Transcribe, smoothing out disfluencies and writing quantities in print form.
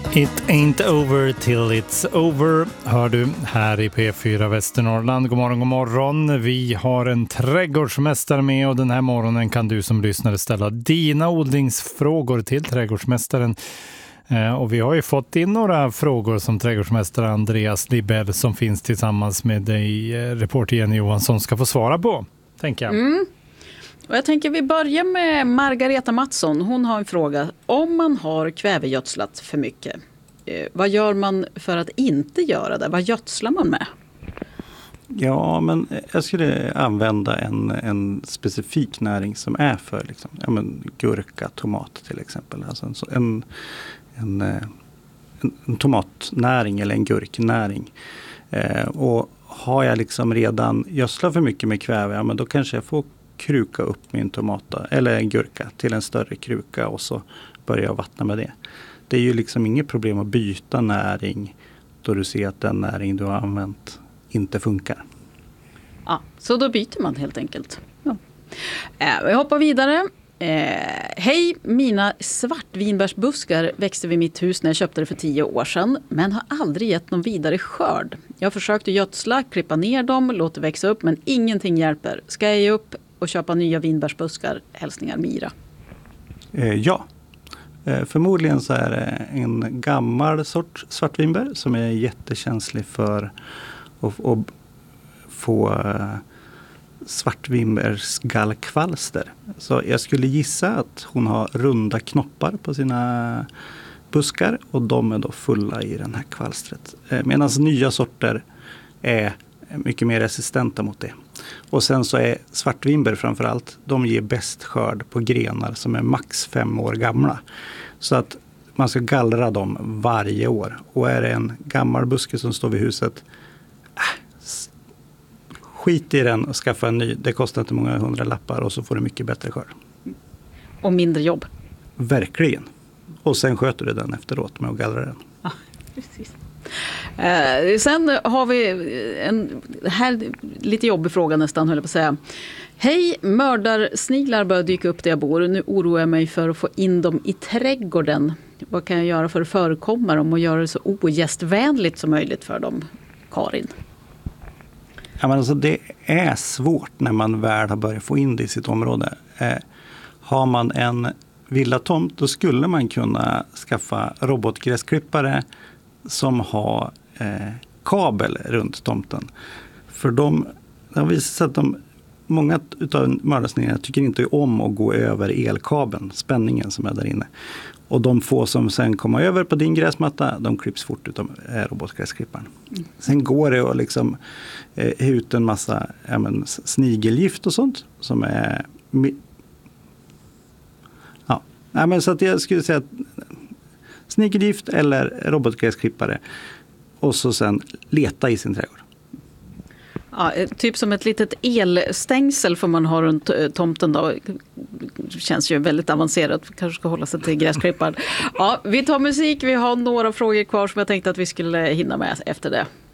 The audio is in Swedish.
It ain't over till it's over, hör du här i P4 Västernorrland. God morgon, god morgon. Vi har en trädgårdsmästare med och den här morgonen kan du som lyssnare ställa dina odlingsfrågor till trädgårdsmästaren. Och vi har ju fått in några frågor som trädgårdsmästare Andreas Libell som finns tillsammans med dig, reporter Jenny Johansson, ska få svara på, tänker jag. Och jag tänker vi börjar med Margareta Mattsson. Hon har en fråga. Om man har kvävegödslat för mycket, vad gör man för att inte göra det? Vad gödslar man med? Ja, men jag skulle använda en specifik näring som är för liksom, gurka, tomat till exempel. Alltså en tomatnäring eller en gurknäring. Och har jag liksom redan gödslat för mycket med kväve, men då kanske jag får kruka upp min tomata eller en gurka till en större kruka och så börjar jag vattna med det. Det är ju liksom inget problem att byta näring då du ser att den näring du har använt inte funkar. Ja, så då byter man helt enkelt. Ja. Vi hoppar vidare. Hej, mina svartvinbärsbuskar växte vid mitt hus när jag köpte det för 10 år sedan, men har aldrig gett någon vidare skörd. Jag försökte gödsla, klippa ner dem, låta växa upp, men ingenting hjälper. Ska jag ge upp och köpa nya vinbärsbuskar? Hälsningar Mira. Ja, förmodligen så är det en gammal sort svartvinbär som är jättekänslig för att få svartvinbärsgallkvalster. Så jag skulle gissa att hon har runda knoppar på sina buskar och de är då fulla i den här kvalstret. Medan nya sorter är mycket mer resistenta mot det. Och sen så är svartvinbär framförallt, de ger bäst skörd på grenar som är max 5 år gamla. Så att man ska gallra dem varje år. Och är det en gammal buske som står vid huset, skit i den och skaffa en ny. Det kostar inte många 100 lappar och så får du mycket bättre skörd. Och mindre jobb. Verkligen. Och sen sköter du den efteråt med att gallra den. Ja, precis. Sen har vi en här lite jobbig fråga nästan, höll jag på att säga. Hej, mördarsniglar börjar dyka upp där jag bor. Nu oroar jag mig för att få in dem i trädgården. Vad kan jag göra för att förekomma dem och göra det så ogästvänligt som möjligt för dem, Karin? Ja, men alltså det är svårt när man väl har börjat få in det i sitt område. Har man en villatomt, då skulle man kunna skaffa robotgräsklippare som har kabel runt tomten. För det har visat sig att många av mördarsniglarna tycker inte om att gå över elkabeln, spänningen som är där inne. Och de få som sen kommer över på din gräsmatta, de klipps fort utav robotgräsklipparen. Sen går det att liksom ut en massa snigelgift och sånt som är... Ja, men så att jag skulle säga att snigelgift eller robotgräsklippare och så sen leta i sin trädgård. Ja, typ som ett litet elstängsel får man ha runt tomten då. Känns ju väldigt avancerat. Kanske ska hålla sig till gräsklipparen. Ja, vi tar musik. Vi har några frågor kvar som jag tänkte att vi skulle hinna med efter det.